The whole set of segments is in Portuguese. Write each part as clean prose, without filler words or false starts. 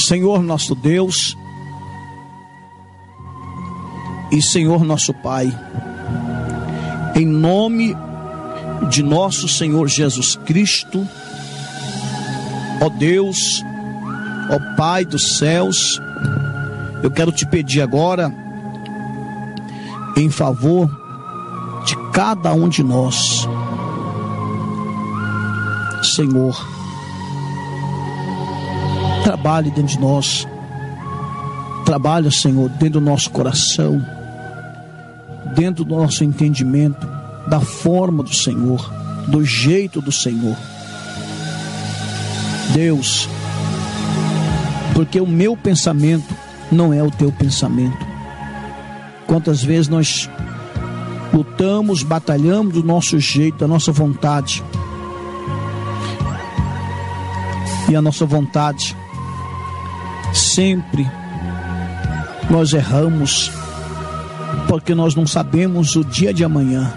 Senhor nosso Deus e Senhor nosso Pai, em nome de nosso Senhor Jesus Cristo, ó Deus, ó Pai dos céus, eu quero te pedir agora, em favor de cada um de nós, Senhor, trabalhe dentro de nós, trabalha, Senhor, dentro do nosso coração, dentro do nosso entendimento, da forma do Senhor, do jeito do Senhor. Deus, porque o meu pensamento não é o teu pensamento. Quantas vezes nós lutamos, batalhamos do nosso jeito, da nossa vontade, e a nossa vontade sempre nós erramos, porque nós não sabemos o dia de amanhã.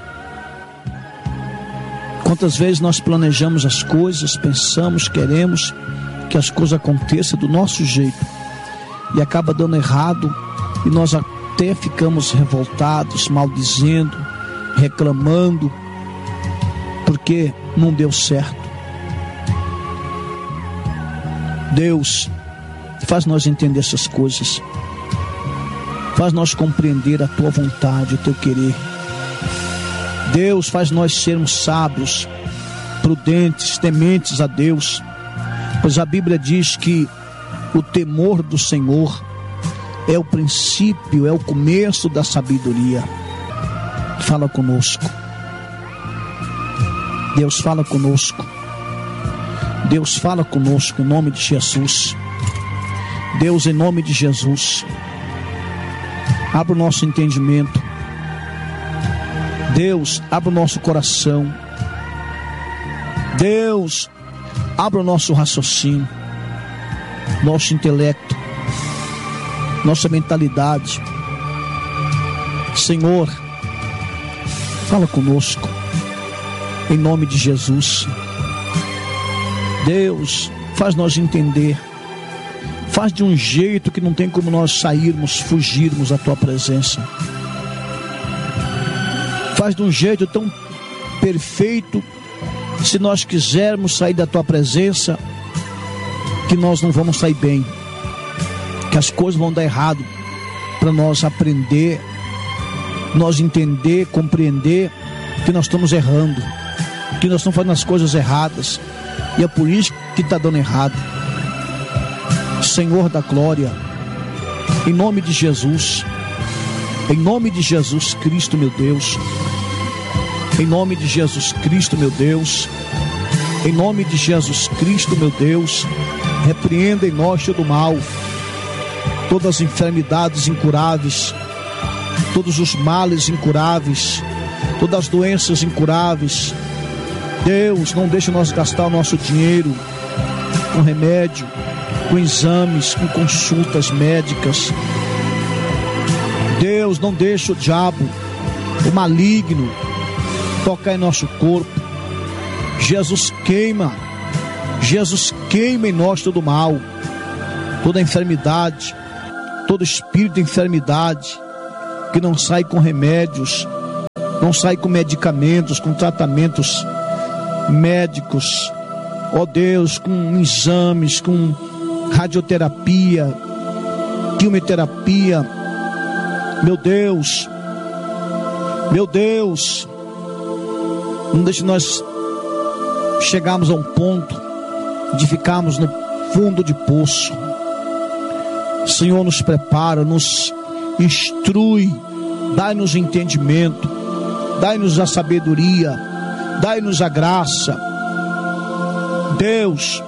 Quantas vezes nós planejamos as coisas, pensamos, queremos que as coisas aconteçam do nosso jeito e acaba dando errado, e nós até ficamos revoltados, maldizendo, reclamando, porque não deu certo. Deus, faz nós entender essas coisas, faz nós compreender a tua vontade, o teu querer. Deus, faz nós sermos sábios, prudentes, tementes a Deus, pois a Bíblia diz que o temor do Senhor é o princípio, é o começo da sabedoria. Fala conosco, Deus, fala conosco, Deus, fala conosco em nome de Jesus. Deus, em nome de Jesus, abra o nosso entendimento. Deus, abra o nosso coração. Deus, abra o nosso raciocínio, nosso intelecto, nossa mentalidade. Senhor, fala conosco em nome de Jesus. Deus, faz nós entender, faz de um jeito que não tem como nós sairmos, fugirmos da tua presença. Faz de um jeito tão perfeito, se nós quisermos sair da tua presença, que nós não vamos sair bem, que as coisas vão dar errado, para nós aprender, nós entender, compreender que nós estamos errando, que nós estamos fazendo as coisas erradas, e é por isso que está dando errado. Senhor da glória, em nome de Jesus, em nome de Jesus Cristo, meu Deus, em nome de Jesus Cristo, meu Deus, em nome de Jesus Cristo, meu Deus, repreenda em nós todo o mal, todas as enfermidades incuráveis, todos os males incuráveis, todas as doenças incuráveis. Deus, não deixe nós gastar o nosso dinheiro com remédio, com exames, com consultas médicas. Deus, não deixe o diabo, o maligno, tocar em nosso corpo. Jesus queima em nós todo mal, toda enfermidade, todo espírito de enfermidade que não sai com remédios, não sai com medicamentos, com tratamentos médicos, ó Deus, com exames, com radioterapia, quimioterapia. Meu Deus, não deixe nós chegarmos a um ponto de ficarmos no fundo de poço. Senhor, nos prepara, nos instrui, dai-nos entendimento, dai-nos a sabedoria, dai-nos a graça. Deus,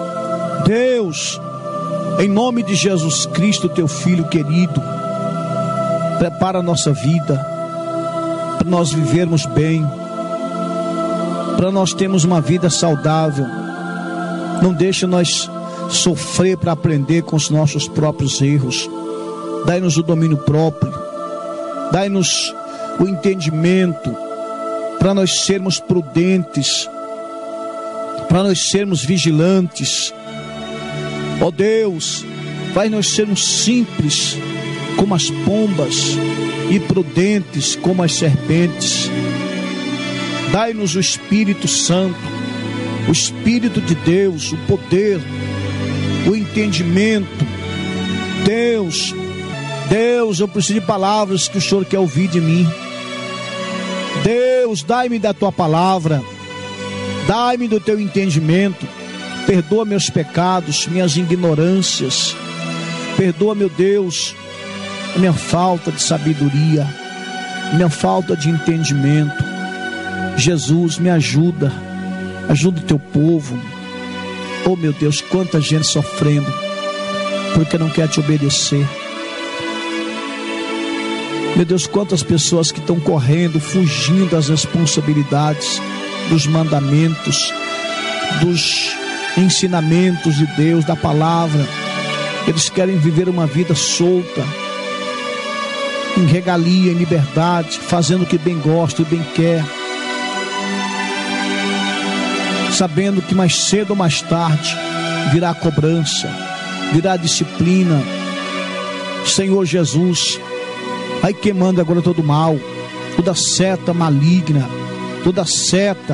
em nome de Jesus Cristo, teu Filho querido, prepara a nossa vida, para nós vivermos bem, para nós termos uma vida saudável. Não deixa nós sofrer para aprender com os nossos próprios erros. Dai-nos o domínio próprio, dai-nos o entendimento, para nós sermos prudentes, para nós sermos vigilantes. Ó Deus, Faz nós sermos simples como as pombas e prudentes como as serpentes. Dai-nos o Espírito Santo, o Espírito de Deus, o poder, o entendimento. Deus, eu preciso de palavras que o Senhor quer ouvir de mim. Deus, dai-me da tua palavra, dai-me do teu entendimento. Perdoa meus pecados, minhas ignorâncias. Perdoa, meu Deus, a minha falta de sabedoria, minha falta de entendimento. Jesus, me ajuda, ajuda o teu povo. Oh meu Deus, quanta gente sofrendo porque não quer te obedecer. Meu Deus, quantas pessoas que estão correndo, fugindo das responsabilidades, dos mandamentos, dos ensinamentos de Deus, da palavra. Eles querem viver uma vida solta, em regalia, em liberdade, fazendo o que bem gosta e bem quer, sabendo que mais cedo ou mais tarde virá a cobrança, virá a disciplina. Senhor Jesus, vai queimando agora todo mal, toda seta maligna, toda seta,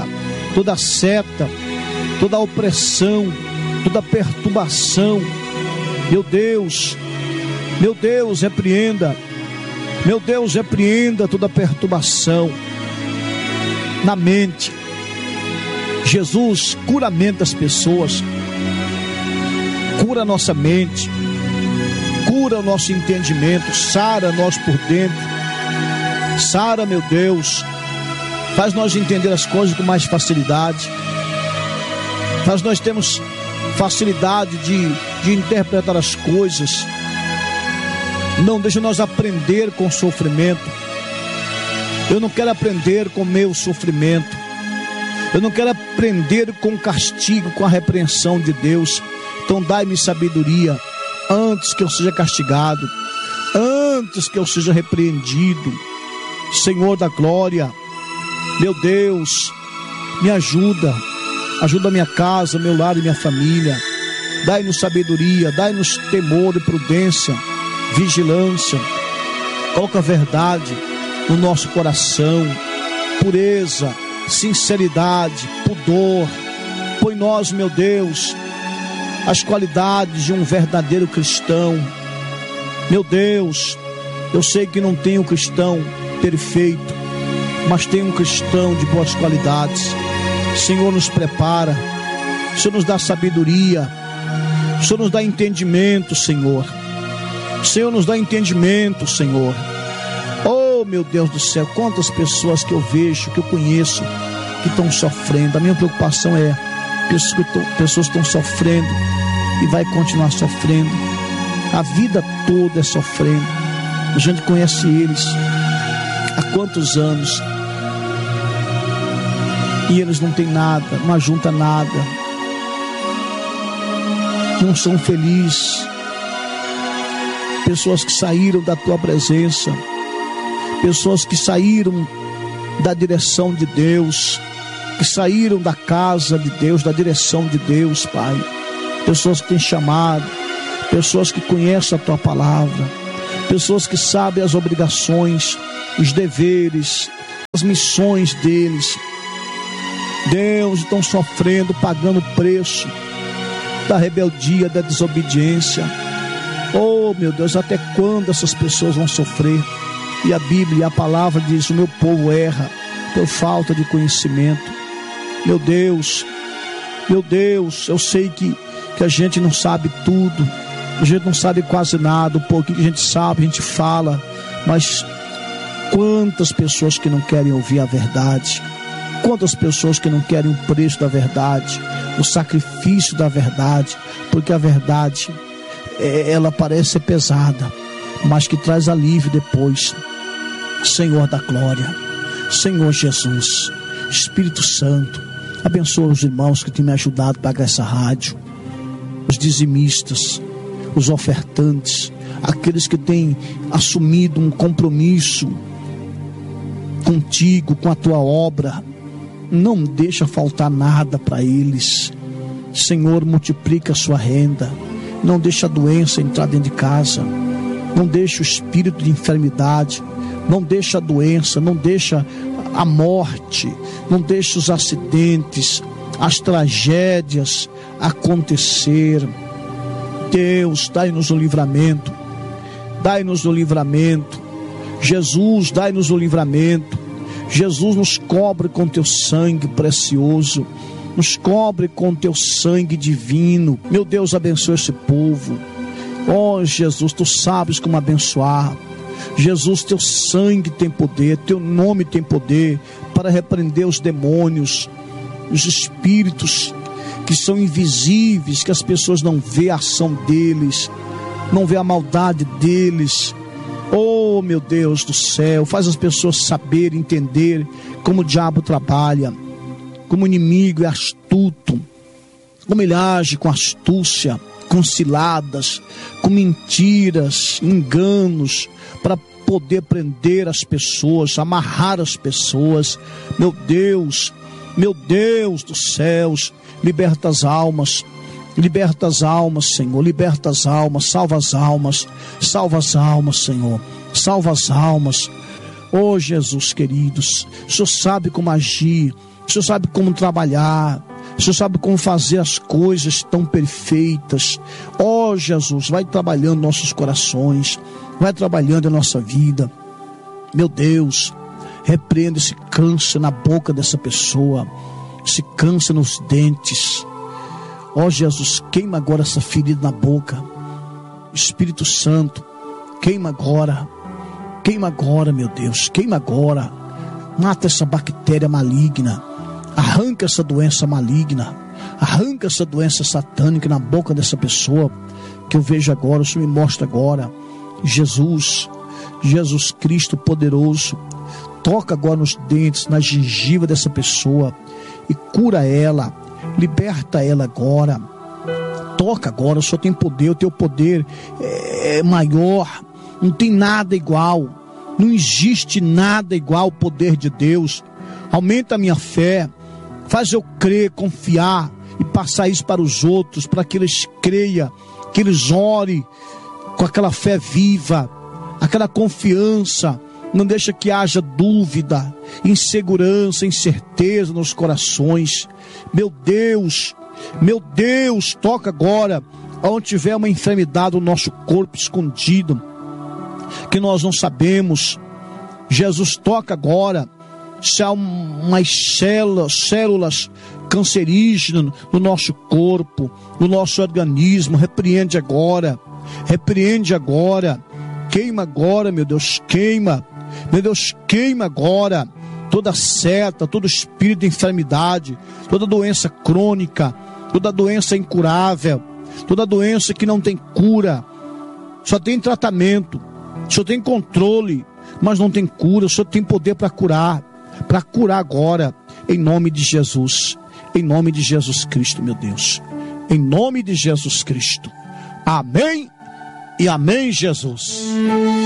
toda opressão, toda perturbação. Meu Deus, repreenda. Meu Deus, repreenda toda perturbação na mente. Jesus, cura a mente das pessoas, cura a nossa mente, cura o nosso entendimento, sara nós por dentro, sara, meu Deus, faz nós entender as coisas com mais facilidade, faz nós termos facilidade de interpretar as coisas. Não deixa nós aprender com o sofrimento. Eu não quero aprender com o meu sofrimento. Eu não quero aprender com o castigo, com a repreensão de Deus. Então dai-me sabedoria antes que eu seja castigado, antes que eu seja repreendido. Senhor da glória, meu Deus, me ajuda a minha casa, meu lar e minha família. Dai-nos sabedoria, dai-nos temor e prudência, vigilância. Coloca a verdade no nosso coração, pureza, sinceridade, pudor. Põe nós, meu Deus, as qualidades de um verdadeiro cristão. Meu Deus, eu sei que não tem um cristão perfeito, mas tem um cristão de boas qualidades. Senhor, nos prepara, Senhor, nos dá sabedoria, Senhor, nos dá entendimento, Senhor. Senhor, nos dá entendimento, Senhor. Oh, meu Deus do céu, quantas pessoas que eu vejo, que eu conheço, que estão sofrendo. A minha preocupação é pessoas que estão sofrendo e vai continuar sofrendo. A vida toda é sofrendo. A gente conhece eles há quantos anos e eles não têm nada, não ajuntam nada, não são felizes. Pessoas que saíram da tua presença, pessoas que saíram da direção de Deus, que saíram da casa de Deus, da direção de Deus, Pai. Pessoas que têm chamado, pessoas que conhecem a tua palavra, pessoas que sabem as obrigações, os deveres, as missões deles. Deus, estão sofrendo, pagando o preço da rebeldia, da desobediência. Oh, meu Deus, até quando essas pessoas vão sofrer? E a Bíblia, a palavra diz: o meu povo erra por falta de conhecimento. Meu Deus, eu sei que a gente não sabe tudo, a gente não sabe quase nada. O pouquinho que a gente sabe, a gente fala, mas quantas pessoas que não querem ouvir a verdade, quantas pessoas que não querem o preço da verdade, o sacrifício da verdade, porque a verdade, ela parece ser pesada, mas que traz alívio depois. Senhor da glória, Senhor Jesus, Espírito Santo, abençoa os irmãos que têm me ajudado para essa rádio, os dizimistas, os ofertantes, aqueles que têm assumido um compromisso contigo, com a tua obra. Não deixa faltar nada para eles. Senhor, multiplica a sua renda, Não deixa a doença entrar dentro de casa. Não deixa o espírito de enfermidade. Não deixa a doença, não deixa a morte, não deixa os acidentes, as tragédias acontecer. Deus, dai-nos o livramento. Dai-nos o livramento. Jesus, dai-nos o livramento. Jesus, nos cobre com teu sangue precioso. Nos cobre com teu sangue divino. Meu Deus, abençoa esse povo. Oh Jesus, tu sabes como abençoar. Jesus, teu sangue tem poder, teu nome tem poder para repreender os demônios, os espíritos que são invisíveis, que as pessoas não vê a ação deles, não vê a maldade deles. Oh meu Deus do céu, faz as pessoas saberem, entender como o diabo trabalha, como o inimigo é astuto, como ele age com astúcia, com ciladas, com mentiras, enganos, para poder prender as pessoas, amarrar as pessoas. Meu Deus dos céus, liberta as almas, Senhor, liberta as almas, salva as almas, Senhor, salva as almas. Oh Jesus queridos, o Senhor sabe como agir, o Senhor sabe como trabalhar, o Senhor sabe como fazer as coisas tão perfeitas. Oh Jesus, vai trabalhando nossos corações, vai trabalhando a nossa vida. Meu Deus, repreenda esse câncer na boca dessa pessoa, esse câncer nos dentes. Oh Jesus, queima agora essa ferida na boca. Espírito Santo, queima agora, meu Deus, queima agora. Mata essa bactéria maligna, arranca essa doença maligna, arranca essa doença satânica na boca dessa pessoa, que eu vejo agora, o Senhor me mostra agora. Jesus Cristo poderoso, toca agora nos dentes, na gengiva dessa pessoa e cura ela, liberta ela agora. Toca agora, o Senhor tem poder, o teu poder é maior, não tem nada igual, não existe nada igual ao poder de Deus. Aumenta a minha fé, faz eu crer, confiar e passar isso para os outros, para que eles creiam, que eles orem com aquela fé viva, aquela confiança. Não deixa que haja dúvida, insegurança, incerteza nos corações. Meu Deus, toca agora onde tiver uma enfermidade no nosso corpo escondido, que nós não sabemos. Jesus, toca agora se há umas células cancerígenas no nosso corpo, no nosso organismo. Repreende agora, queima agora, meu Deus, queima agora toda seta, todo espírito de enfermidade, toda doença crônica, toda doença incurável, toda doença que não tem cura, só tem tratamento, só tem controle, mas não tem cura. O Senhor tem poder para curar agora, em nome de Jesus Cristo, meu Deus, em nome de Jesus Cristo. Amém e amém, Jesus.